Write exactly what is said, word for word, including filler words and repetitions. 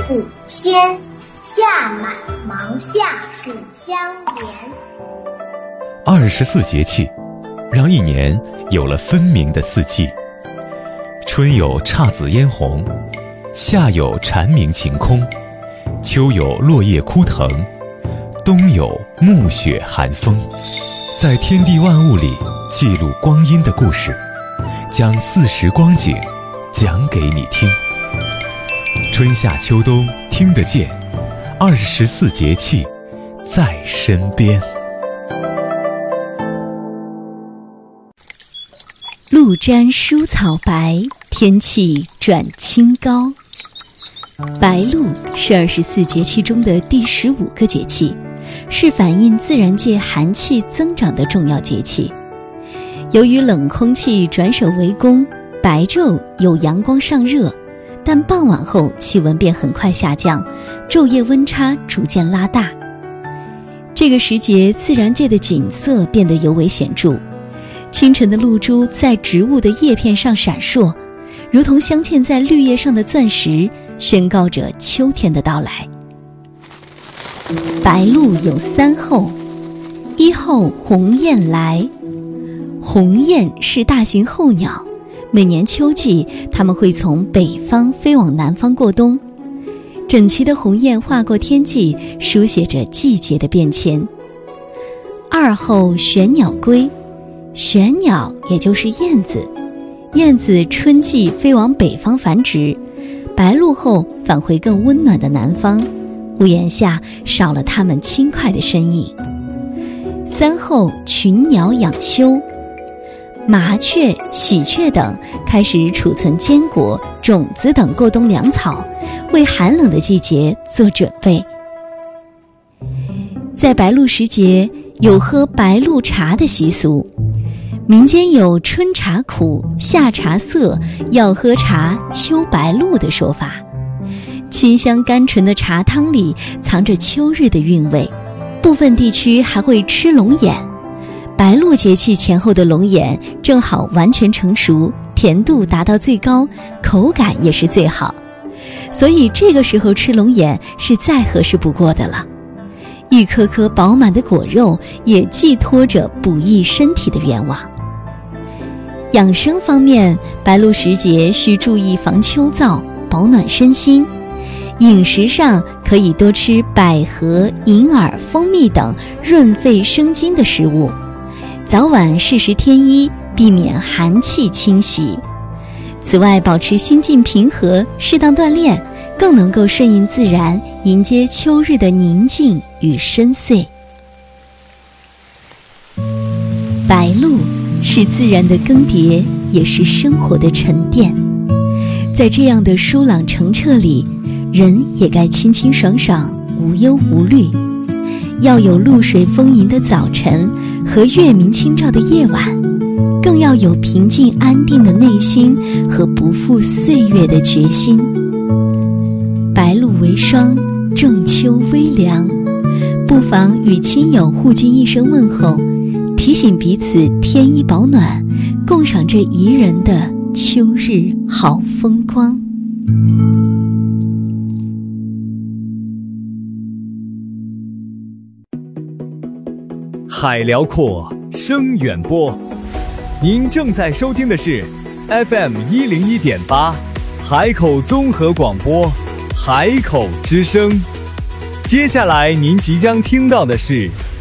五天，夏满芒夏暑相连。 二十四节气，让一年有了分明的四季。春有姹紫嫣红，夏有蝉鸣晴空，秋有落叶枯藤，冬有暮雪寒风。在天地万物里记录光阴的故事，将四时光景讲给你听。春夏秋冬听得见，二十四节气在身边。 露沾蔬草白，天气转清高。白露是二十四节气中的第十五个节气，是反映自然界寒气增长的重要节气。由于冷空气转守为攻，白昼有阳光尚热，但傍晚后气温便很快下降，昼夜温差逐渐拉大。这个时节，自然界的景色变得尤为显著。清晨的露珠在植物的叶片上闪烁，如同镶嵌在绿叶上的钻石，宣告着秋天的到来。白露有三候，一候鸿雁来。鸿雁是大型候鸟，每年秋季它们会从北方飞往南方过冬。整齐的鸿雁划过天际，书写着季节的变迁。二候玄鸟归。玄鸟也就是燕子，燕子春季飞往北方繁殖，白露后返回更温暖的南方，屋檐下少了它们轻快的身影。三候群鸟养休。麻雀、喜鹊等开始储存坚果、种子等过冬粮草，为寒冷的季节做准备。在白露时节，有喝白露茶的习俗。民间有春茶苦，夏茶涩，要喝茶秋白露的说法。清香甘醇的茶汤里藏着秋日的韵味，部分地区还会吃龙眼。白露节气前后的龙眼正好完全成熟，甜度达到最高，口感也是最好，所以这个时候吃龙眼是再合适不过的了。一颗颗饱满的果肉也寄托着补益身体的愿望。养生方面，白露时节需注意防秋燥，保暖身心。饮食上可以多吃百合、银耳、蜂蜜等润肺生津的食物，早晚适时添衣，避免寒气侵袭。此外，保持心境平和，适当锻炼，更能够顺应自然，迎接秋日的宁静与深邃。白露是自然的更迭，也是生活的沉淀。在这样的舒朗澄澈里，人也该清清爽爽，无忧无虑。要有露水丰盈的早晨和月明清照的夜晚，更要有平静安定的内心和不负岁月的决心。白露为霜，仲秋微凉，不妨与亲友互尽一声问候，提醒彼此添衣保暖，共赏这宜人的秋日好风光。 海辽阔，声远播。您正在收听的是 F M 一零一点八，海口综合广播，海口之声。接下来您即将听到的是